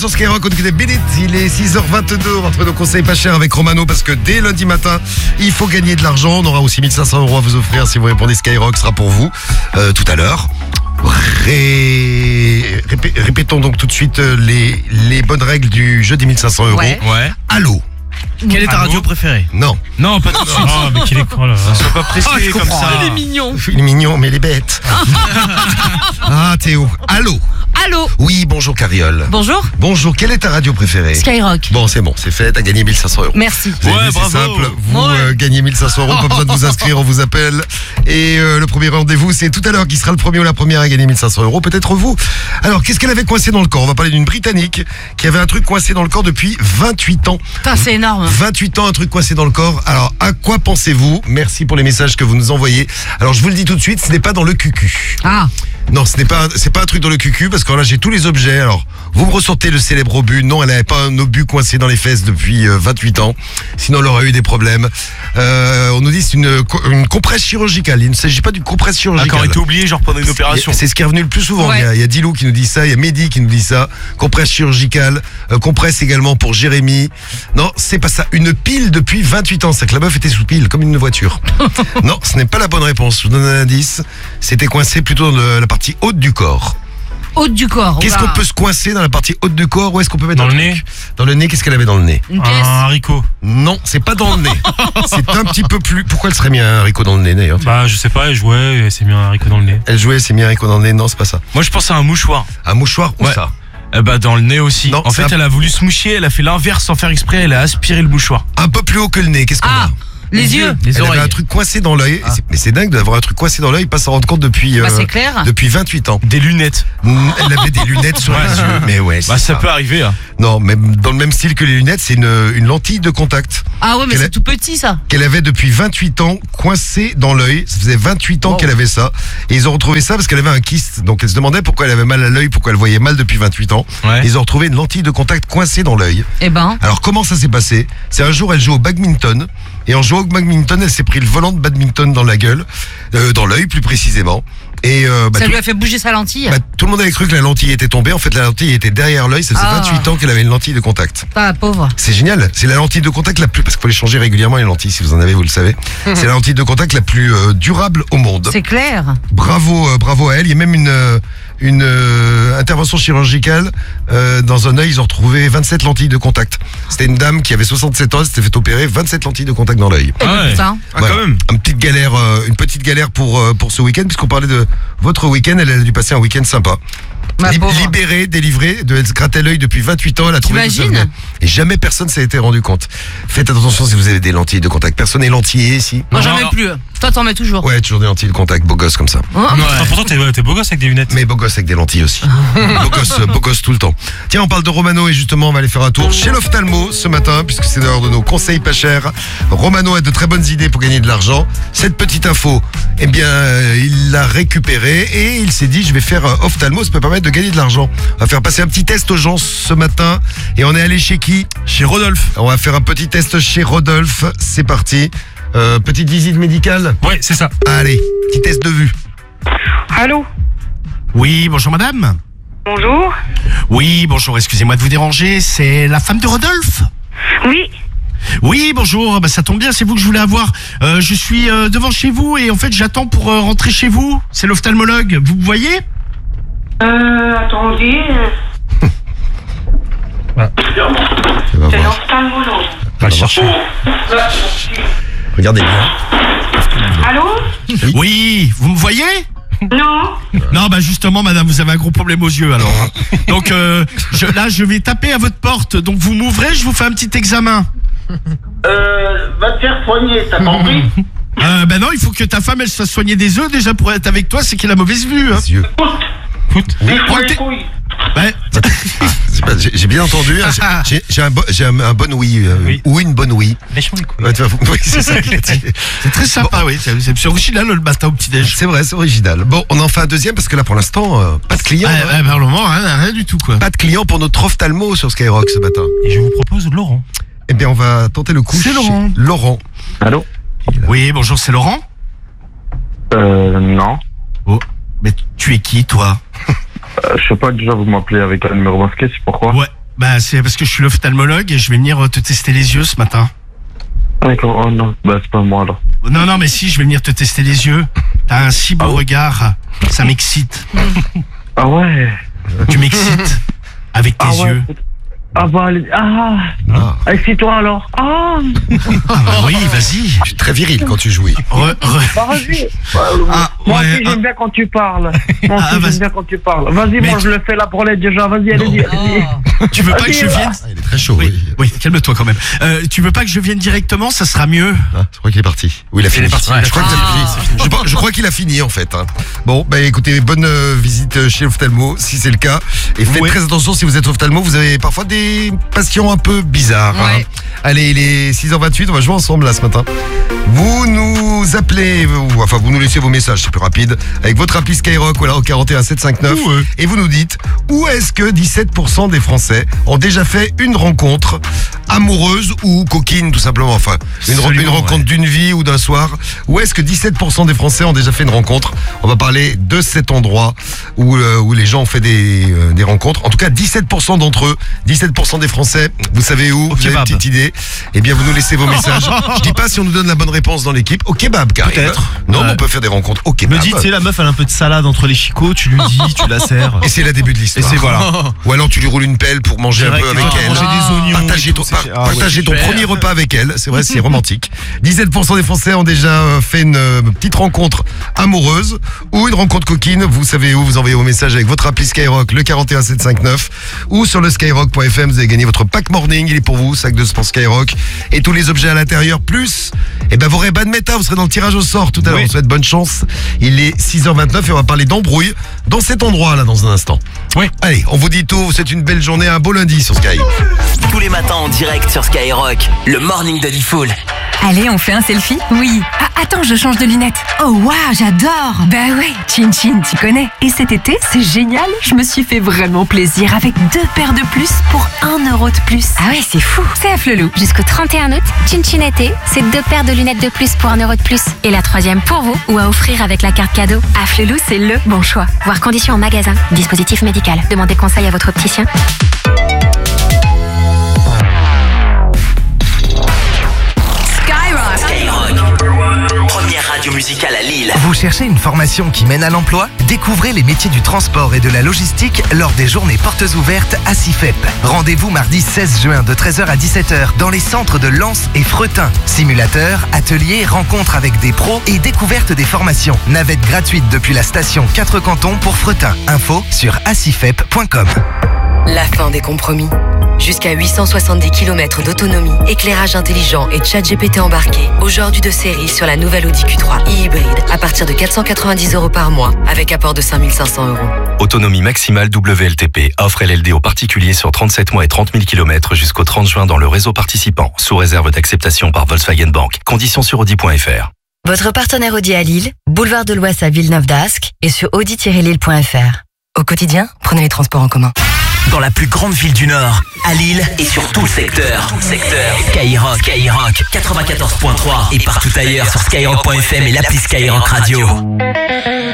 sur Skyrock, on écoute Beat It. Il est 6h22, on va retrouver nos conseils pas chers avec Romano parce que dès lundi matin, il faut gagner de l'argent. On aura aussi 1500 € à vous offrir si vous répondez Skyrock, sera pour vous tout à l'heure. Répétons donc tout de suite les bonnes règles du jeu des 1500 €. Ouais. Allô. Quelle est ta radio préférée? Non. Non, pas tout de suite. Oh, mais qu'il est con là. Sois pas pressé comme ça. Il est mignon. Il est mignon, mais il est bête. Ah, Théo. Allô. Allô. Oui, bonjour Cariole. Bonjour. Bonjour, quelle est ta radio préférée? Skyrock. Bon, c'est fait, t'as gagné 1500 €. Merci. Vous avez Ouais, vu, c'est bravo. simple, vous Ouais. gagnez 1500 €, pas besoin de vous inscrire, on vous appelle. Et le premier rendez-vous, c'est tout à l'heure qui sera le premier ou la première à gagner 1500 €, peut-être vous. Alors, qu'est-ce qu'elle avait coincé dans le corps? On va parler d'une Britannique qui avait un truc coincé dans le corps depuis 28 ans. Putain, c'est énorme. 28 ans, un truc coincé dans le corps. Alors, à quoi pensez-vous? Merci pour les messages que vous nous envoyez. Alors, je vous le dis tout de suite, ce n'est pas dans le cucu. Ah. Non, c'est pas un truc dans le cucu parce que là j'ai tous les objets. Alors, vous me ressortez le célèbre obus. Non, elle n'avait pas un obus coincé dans les fesses depuis 28 ans. Sinon, elle aurait eu des problèmes. On nous dit que c'est une compresse chirurgicale. Il ne s'agit pas d'une compresse Ah, chirurgicale. quand on était oublié, genre pendant une opération. C'est ce qui est revenu le plus souvent. Ouais. Il y a Dilou qui nous dit ça, il y a Mehdi qui nous dit ça. Compresse chirurgicale, compresse également pour Jérémy. Non, c'est pas ça. Une pile depuis 28 ans. C'est que la meuf était sous pile, comme une voiture. Non, ce n'est pas la bonne réponse. Je vous donne un indice. C'était coincé plutôt dans la partie haute du corps. Haute du corps. Qu'est-ce qu'on peut se coincer dans la partie haute du corps? Où est-ce qu'on peut mettre Dans un le truc nez? Dans le nez, qu'est-ce qu'elle avait dans le nez? Une pièce. Un haricot. Non, c'est pas dans le nez. C'est un petit peu plus... Pourquoi elle serait mis un haricot dans le nez d'ailleurs? Bah, je sais pas, elle jouait et elle s'est mis un haricot dans le nez. Elle jouait, elle s'est mis un haricot dans le nez. Non, c'est pas ça. Moi, je pense à un mouchoir. Un mouchoir? Où Ouais. ça? Bah, dans le nez aussi. Non, En c'est fait, elle a voulu se moucher, elle a fait l'inverse sans faire exprès, elle a aspiré le mouchoir. Un peu plus haut que le nez. Qu'est-ce qu'on Ah. a? Les yeux. Les Elle avait oreilles. un truc coincé dans l'œil. Mais c'est dingue d'avoir un truc coincé dans l'œil, pas s'en rendre compte depuis, Bah, c'est clair. depuis 28 ans. Des lunettes. Elle avait des lunettes sur les yeux. Mais ouais, Bah, c'est ça peut arriver, hein. Non, mais dans le même style que les lunettes, c'est une lentille de contact Ah ouais, mais Quelle est- c'est tout petit ça. qu'elle avait depuis 28 ans coincée dans l'œil. Ça faisait 28 ans Wow. qu'elle avait ça. Et ils ont retrouvé ça parce qu'elle avait un kyste. Donc elle se demandait pourquoi elle avait mal à l'œil, pourquoi elle voyait mal depuis 28 ans. Ouais. Ils ont retrouvé une lentille de contact coincée dans l'œil. Eh ben. Alors comment ça s'est passé? C'est un jour elle joue au badminton et en jouant au badminton elle s'est pris le volant de badminton dans la gueule, dans l'œil plus précisément. Et Ça lui a fait bouger sa lentille. tout le monde avait cru que la lentille était tombée. En fait la lentille était derrière l'œil. Ça faisait Ah. 28 ans qu'elle avait une lentille de contact. Pas pauvre. C'est génial. C'est la lentille de contact la plus, parce qu'il faut les changer régulièrement les lentilles si vous en avez, vous le savez. C'est la lentille de contact la plus durable au monde. C'est clair. Bravo à elle. Il y a même une intervention chirurgicale dans un œil. Ils ont retrouvé 27 lentilles de contact. C'était une dame qui avait 67 ans, elle s'était fait opérer 27 lentilles de contact dans l'œil. Eh ben, ouais. putain. Ah, Voilà. quand même. Une petite galère pour ce week-end, puisqu'on parlait de votre week-end. Elle a dû passer un week-end sympa. Ma pauvre. Libérée, délivrée, elle se grattait l'œil depuis 28 ans, elle a trouvé tout ça T'imagines? venait. Et jamais personne s'est été rendu compte. Faites attention si vous avez des lentilles de contact. Personne n'est lentillé ici. Moi, Non, j'en mets non. plus. Toi, t'en mets toujours. Ouais, toujours des lentilles de contact, beau gosse comme ça. Hein? Ah, pourtant, t'es beau gosse avec des lunettes. Mais beau gosse avec des lentilles aussi. beau gosse tout le temps. Tiens, on parle de Romano et justement, on va aller faire un tour chez l'ophtalmo ce matin, puisque c'est l'heure de nos conseils pas chers. Romano a de très bonnes idées pour gagner de l'argent. Cette petite info, eh bien, il l'a récupérée et il s'est dit, je vais faire ophtalmo, ça peut permettre de gagner de l'argent. On va faire passer un petit test aux gens ce matin et on est allé chez qui? Chez Rodolphe. On va faire un petit test chez Rodolphe. C'est parti. Petite visite médicale. Ouais, c'est ça. Allez, petit test de vue. Allô? Oui, bonjour madame. Bonjour? Oui, bonjour, excusez-moi de vous déranger, c'est la femme de Rodolphe? Oui? Oui, bonjour, bah, ça tombe bien, c'est vous que je voulais avoir. Je suis devant chez vous et en fait j'attends pour rentrer chez vous. C'est l'ophtalmologue, vous me voyez? Attendez. Ça va C'est voir. l'ophtalmologue. Va le chercher. Regardez bien. Allô? Oui, vous me voyez? Non? Non, bah justement madame, vous avez un gros problème aux yeux alors. Donc là je vais taper à votre porte, donc vous m'ouvrez, je vous fais un petit examen. Va te faire soigner, t'as compris? Ben non, il faut que ta femme elle se fasse soigner des œufs déjà pour être avec toi, c'est qu'elle a mauvaise vue. Hein. Les yeux. Il faut les t'es- couilles. Ben, J'ai bien entendu. Hein, j'ai un bon oui, Oui. ou une bonne oui. Lèche-moi les couilles. Ouais, oui, c'est ça qu'il a dit. c'est très sympa, oui. C'est original le matin au petit-déj. C'est vrai, c'est original. Bon, on en fait un deuxième parce que là, pour l'instant, pas de clients. hein. Par le moment, rien du tout, quoi. Pas de clients pour notre ophtalmo sur Skyrock ce matin. Et je vous propose Laurent. Eh bien, on va tenter le coup. C'est chez Laurent. Laurent. Allô? Oui, bonjour, c'est Laurent. Non. Oh, mais tu es qui, toi? Je sais pas, déjà vous m'appelez avec un numéro masqué, c'est pourquoi? Ouais. Bah, c'est parce que je suis l'ophtalmologue et je vais venir te tester les yeux ce matin. D'accord, oh non, bah c'est pas moi alors. Non, mais si, je vais venir te tester les yeux. T'as un si beau regard, ça m'excite. Ah ouais. Tu m'excites avec tes yeux. Ah bah, excite-toi alors. Ah bah oui, vas-y. Je suis très viril quand tu jouis. Bah vas-y. Moi aussi j'aime bien quand tu parles. Vas-y, mais moi je le fais la brolette déjà. Vas-y, allez-y. Tu veux pas que je vienne? Il est très chaud. Oui, calme-toi quand même. Tu veux pas que je vienne directement? Ça sera mieux. Je crois qu'il est parti. Oui, il a fini. Je crois qu'il a fini. Je crois qu'il a fini en fait. Bon, bah écoutez, bonne visite chez l'ophtalmo si c'est le cas. Et faites très attention si vous êtes ophtalmo, vous avez parfois des passions un peu bizarres. Ouais. Allez, il est 6h28, on va jouer ensemble là ce matin. Vous nous appelez, vous nous laissez vos messages, c'est plus rapide, avec votre appli Skyrock au 41 759 et vous nous dites où est-ce que 17% des Français ont déjà fait une rencontre amoureuse ou coquine tout simplement, enfin une rencontre d'une vie ou d'un soir. Où est-ce que 17% des Français ont déjà fait une rencontre? On va parler de cet endroit où les gens ont fait des rencontres. En tout cas 17% d'entre eux, 17% des Français, vous savez où? Vous avez une petite idée? Eh bien vous nous laissez vos messages. Je dis pas si on nous donne la bonne réponse dans l'équipe. Au kebab, Karim. Peut-être. Non, mais on peut faire des rencontres au kebab. Me dis, tu sais, la meuf elle a un peu de salade entre les chicots, tu lui dis, tu la sers. Et c'est le début de l'histoire. Et c'est voilà. Ou alors tu lui roules une pelle pour manger un peu avec elle. Manger des oignons. Partager ton premier repas avec elle. C'est vrai, c'est romantique. 17% des Français ont déjà fait une petite rencontre amoureuse ou une rencontre coquine. Vous savez où? Vous envoyez vos messages avec votre appli Skyrock, le 41 759 ou sur le skyrock.fm. Vous avez gagné votre pack morning. Il est pour vous, sac de sport Skyrock et tous les objets à l'intérieur. Plus, vos Ray-Ban Meta, vous serez dans le tirage au sort tout à l'heure. On vous souhaite bonne chance. Il est 6h29 et on va parler d'embrouille dans cet endroit là dans un instant. Oui. Allez, on vous dit tout. Vous souhaite une belle journée, un beau lundi sur Sky. Tous les matins en direct sur Skyrock, le morning de Diffoul. Allez, on fait un selfie? Oui. Ah, attends, je change de lunettes. Oh, waouh, j'adore. Bah ouais, Chin Chin, tu connais. Et cet été, c'est génial. Je me suis fait vraiment plaisir avec 2 paires de plus pour 1 euro de plus. Ah ouais, c'est fou. C'est à Flelou. Jusqu'au 31 août, Chin Chin été, c'est 2 paires de lunettes de plus pour 1 euro de plus. Et la 3e pour vous ou à offrir avec la carte cadeau. À Flelou, c'est le bon choix. Voir conditions en magasin. Dispositif médical. Demandez conseil à votre opticien. Première radio musicale à Lille. Vous cherchez une formation qui mène à l'emploi? Découvrez les métiers du transport et de la logistique lors des journées portes ouvertes à CIFEP. Rendez-vous mardi 16 juin de 13h à 17h dans les centres de Lens et Fretin. Simulateurs, ateliers, rencontres avec des pros et découverte des formations. Navette gratuite depuis la station 4 cantons pour Fretin. Info sur acifep.com. La fin des compromis. Jusqu'à 870 km d'autonomie, éclairage intelligent et ChatGPT embarqué. Aujourd'hui de série sur la nouvelle Audi Q3 e-hybride à partir de 490 € par mois avec apport de 5 500 €. Autonomie maximale WLTP. Offre LLD aux particuliers sur 37 mois et 30 000 km jusqu'au 30 juin dans le réseau participant, sous réserve d'acceptation par Volkswagen Bank. Conditions sur Audi.fr. Votre partenaire Audi à Lille, boulevard de l'Ouest à Villeneuve-d'Ascq et sur audi-lille.fr. Au quotidien, prenez les transports en commun. Dans la plus grande ville du Nord, à Lille et sur tout le secteur. Skyrock 94.3 et partout ailleurs sur skyrock.fm et l'appli Skyrock Radio.